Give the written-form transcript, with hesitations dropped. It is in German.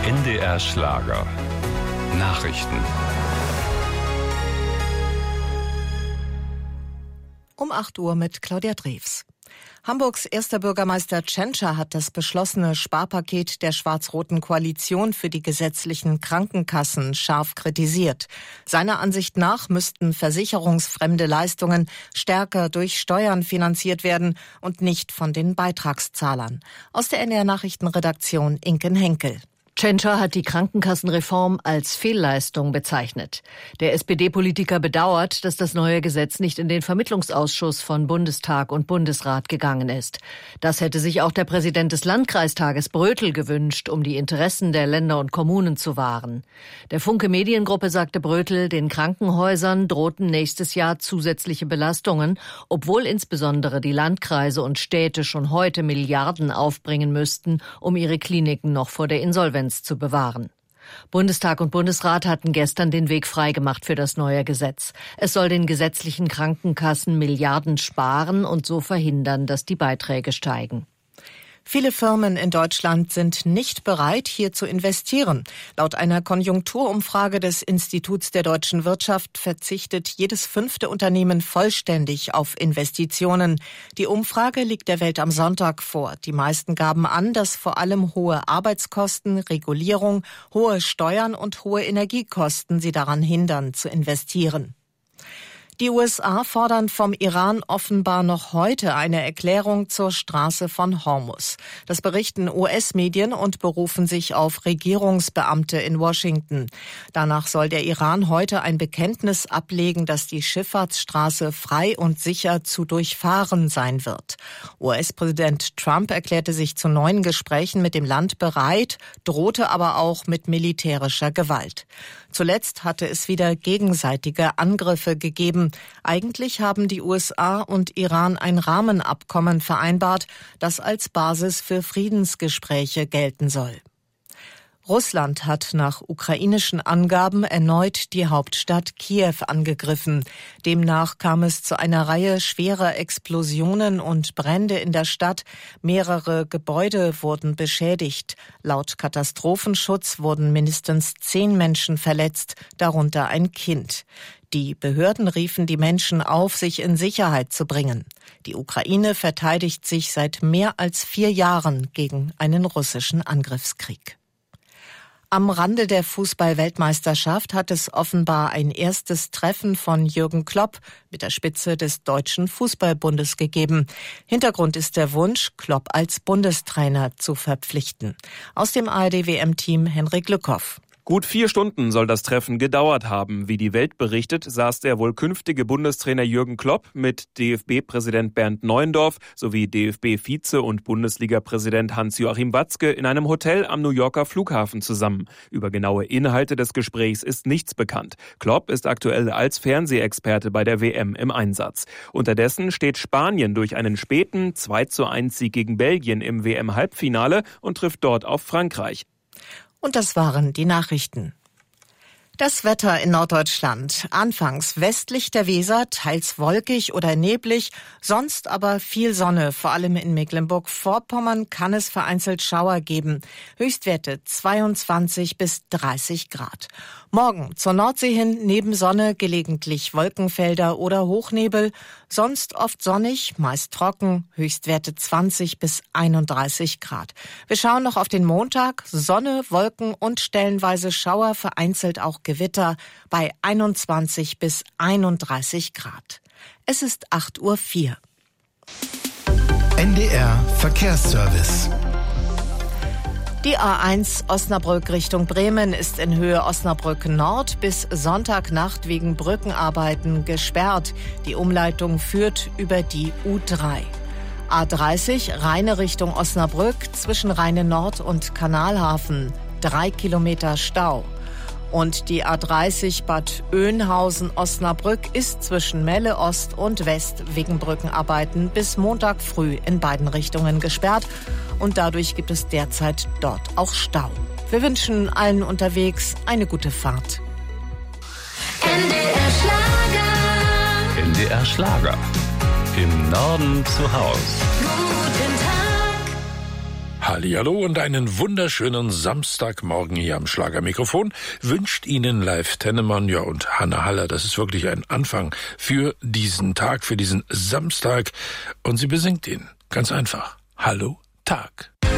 NDR Schlager. Nachrichten. Um 8 Uhr mit Claudia Drews. Hamburgs erster Bürgermeister Tschentscher hat das beschlossene Sparpaket der schwarz-roten Koalition für die gesetzlichen Krankenkassen scharf kritisiert. Seiner Ansicht nach müssten versicherungsfremde Leistungen stärker durch Steuern finanziert werden und nicht von den Beitragszahlern. Aus der NDR Nachrichtenredaktion Inken Henkel. Tschentscher hat die Krankenkassenreform als Fehlleistung bezeichnet. Der SPD-Politiker bedauert, dass das neue Gesetz nicht in den Vermittlungsausschuss von Bundestag und Bundesrat gegangen ist. Das hätte sich auch der Präsident des Landkreistages Brötel gewünscht, um die Interessen der Länder und Kommunen zu wahren. Der Funke Mediengruppe sagte Brötel, den Krankenhäusern drohten nächstes Jahr zusätzliche Belastungen, obwohl insbesondere die Landkreise und Städte schon heute Milliarden aufbringen müssten, um ihre Kliniken noch vor der Insolvenz zu bewahren. Bundestag und Bundesrat hatten gestern den Weg freigemacht für das neue Gesetz. Es soll den gesetzlichen Krankenkassen Milliarden sparen und so verhindern, dass die Beiträge steigen. Viele Firmen in Deutschland sind nicht bereit, hier zu investieren. Laut einer Konjunkturumfrage des Instituts der deutschen Wirtschaft verzichtet jedes 5. Unternehmen vollständig auf Investitionen. Die Umfrage liegt der Welt am Sonntag vor. Die meisten gaben an, dass vor allem hohe Arbeitskosten, Regulierung, hohe Steuern und hohe Energiekosten sie daran hindern, zu investieren. Die USA fordern vom Iran offenbar noch heute eine Erklärung zur Straße von Hormuz. Das berichten US-Medien und berufen sich auf Regierungsbeamte in Washington. Danach soll der Iran heute ein Bekenntnis ablegen, dass die Schifffahrtsstraße frei und sicher zu durchfahren sein wird. US-Präsident Trump erklärte sich zu neuen Gesprächen mit dem Land bereit, drohte aber auch mit militärischer Gewalt. Zuletzt hatte es wieder gegenseitige Angriffe gegeben. Eigentlich haben die USA und Iran ein Rahmenabkommen vereinbart, das als Basis für Friedensgespräche gelten soll. Russland hat nach ukrainischen Angaben erneut die Hauptstadt Kiew angegriffen. Demnach kam es zu einer Reihe schwerer Explosionen und Brände in der Stadt. Mehrere Gebäude wurden beschädigt. Laut Katastrophenschutz wurden mindestens 10 Menschen verletzt, darunter ein Kind. Die Behörden riefen die Menschen auf, sich in Sicherheit zu bringen. Die Ukraine verteidigt sich seit mehr als 4 Jahren gegen einen russischen Angriffskrieg. Am Rande der Fußball-Weltmeisterschaft hat es offenbar ein erstes Treffen von Jürgen Klopp mit der Spitze des Deutschen Fußballbundes gegeben. Hintergrund ist der Wunsch, Klopp als Bundestrainer zu verpflichten. Aus dem ARD-WM-Team Henrik Lückhoff. Gut 4 Stunden soll das Treffen gedauert haben. Wie die Welt berichtet, saß der wohl künftige Bundestrainer Jürgen Klopp mit DFB-Präsident Bernd Neuendorf sowie DFB-Vize- und Bundesliga-Präsident Hans-Joachim Watzke in einem Hotel am New Yorker Flughafen zusammen. Über genaue Inhalte des Gesprächs ist nichts bekannt. Klopp ist aktuell als Fernsehexperte bei der WM im Einsatz. Unterdessen steht Spanien durch einen späten 2:1 Sieg gegen Belgien im WM-Halbfinale und trifft dort auf Frankreich. Und das waren die Nachrichten. Das Wetter in Norddeutschland. Anfangs westlich der Weser, teils wolkig oder neblig, sonst aber viel Sonne. Vor allem in Mecklenburg-Vorpommern kann es vereinzelt Schauer geben. Höchstwerte 22 bis 30 Grad. Morgen zur Nordsee hin neben Sonne gelegentlich Wolkenfelder oder Hochnebel. Sonst oft sonnig, meist trocken, Höchstwerte 20 bis 31 Grad. Wir schauen noch auf den Montag. Sonne, Wolken und stellenweise Schauer, vereinzelt auch Gewitter bei 21 bis 31 Grad. Es ist 8:04 Uhr. NDR Verkehrsservice. Die A1 Osnabrück Richtung Bremen ist in Höhe Osnabrück Nord bis Sonntagnacht wegen Brückenarbeiten gesperrt. Die Umleitung führt über die U3. A30 Rheine Richtung Osnabrück zwischen Rheine Nord und Kanalhafen. 3 Kilometer Stau. Und die A30 Bad Oeynhausen-Osnabrück ist zwischen Melle Ost und West wegen Brückenarbeiten bis Montag früh in beiden Richtungen gesperrt. Und dadurch gibt es derzeit dort auch Stau. Wir wünschen allen unterwegs eine gute Fahrt. NDR Schlager. NDR Schlager. Im Norden zu Haus. Guten Tag. Hallihallo und einen wunderschönen Samstagmorgen hier am Schlagermikrofon wünscht Ihnen Leif Tennemann, ja, und Hanna Haller. Das ist wirklich ein Anfang für diesen Tag, für diesen Samstag. Und sie besingt ihn. Ganz einfach. Hallo, Tag.